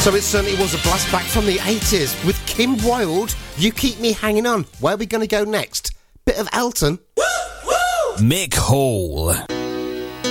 So it certainly was a blast back from the 80s with Kim Wilde, You Keep Me Hanging On. Where are we going to go next? Bit of Elton. Mick Hall.